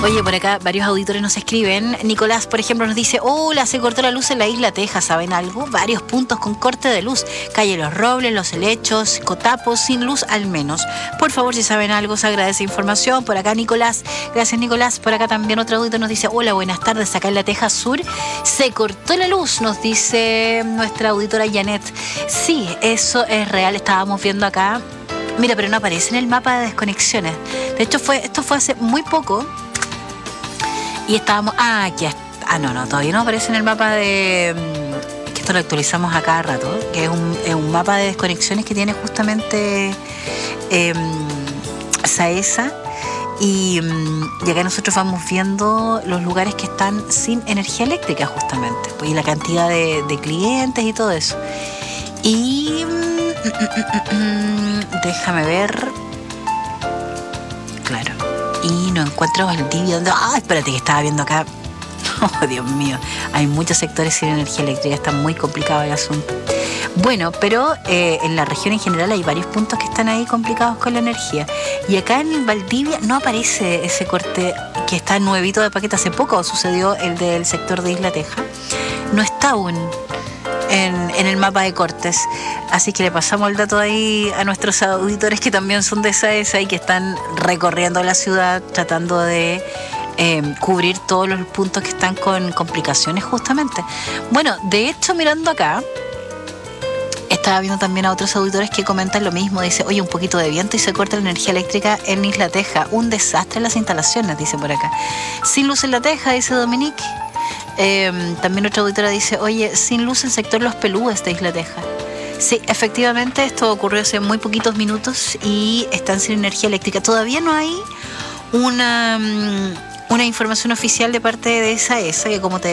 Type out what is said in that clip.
Oye, por acá varios auditores nos escriben. Nicolás, por ejemplo, nos dice: hola, se cortó la luz en la isla Texas, ¿saben algo? Varios puntos con corte de luz. Calle Los Robles, Los Helechos, Cotapos, sin luz al menos. Por favor, si saben algo, se agradece información. Por acá, Nicolás. Gracias, Nicolás. Por acá también otro auditor nos dice: hola, buenas tardes. Acá en la Texas Sur se cortó la luz, nos dice nuestra auditora Janet. Sí, eso es real. Estábamos viendo acá. Mira, pero no aparece en el mapa de desconexiones. De hecho, esto fue hace muy poco. Y estábamos... aquí está. No, todavía no aparece en el mapa de... que esto lo actualizamos a cada rato, que es un mapa de desconexiones que tiene justamente SAESA. Y acá nosotros vamos viendo los lugares que están sin energía eléctrica justamente, y la cantidad de clientes y todo eso. Y... déjame ver... Claro. Y no encuentro Valdivia. Espérate, que estaba viendo acá. Oh, Dios mío. Hay muchos sectores sin energía eléctrica. Está muy complicado el asunto. Bueno, pero en la región en general hay varios puntos que están ahí complicados con la energía. Y acá en Valdivia no aparece ese corte que está nuevito de paquete. Hace poco sucedió el del sector de Isla Teja. No está aún en el mapa de cortes, así que le pasamos el dato ahí a nuestros auditores que también son de SAESA y que están recorriendo la ciudad tratando de cubrir todos los puntos que están con complicaciones justamente. Bueno, de hecho, mirando acá, estaba viendo también a otros auditores que comentan lo mismo. Dice: oye, un poquito de viento y se corta la energía eléctrica en Isla Teja. Un desastre en las instalaciones, dice por acá. Sin luz en la Teja, dice Dominique. También otra auditora dice: oye, sin luz en el sector Los Pelúes de Isla Teja. Sí, efectivamente, esto ocurrió hace muy poquitos minutos y están sin energía eléctrica. Todavía no hay una información oficial de parte de SAESA, que como te